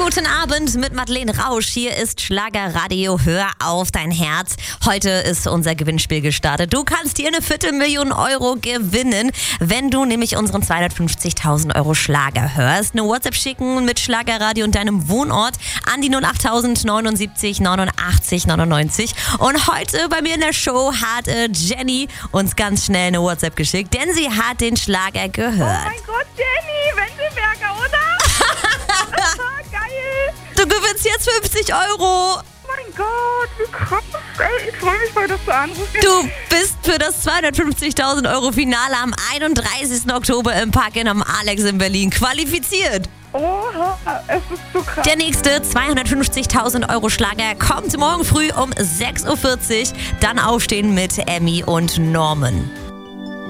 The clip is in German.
Guten Abend mit Madeleine Rausch. Hier ist Schlagerradio. Hör auf dein Herz. Heute ist unser Gewinnspiel gestartet. Du kannst hier eine 250.000 Euro gewinnen, wenn du nämlich unseren 250.000 Euro Schlager hörst. Eine WhatsApp schicken mit Schlagerradio und deinem Wohnort an die 08000 79 89 99. Und heute bei mir in der Show hat Jenny uns ganz schnell eine WhatsApp geschickt, denn sie hat den Schlager gehört. Oh mein Gott, Jenny, Wendelberger, oder? Geil! Du gewinnst jetzt 50 Euro. Oh mein Gott, wie krass. Ey, ich freue mich voll, dass du anrufst. Du bist für das 250.000 Euro Finale am 31. Oktober im Park-In am Alex in Berlin qualifiziert. Oha, es ist so krass. Der nächste 250.000 Euro Schlager kommt morgen früh um 6.40 Uhr. Dann aufstehen mit Emmy und Norman.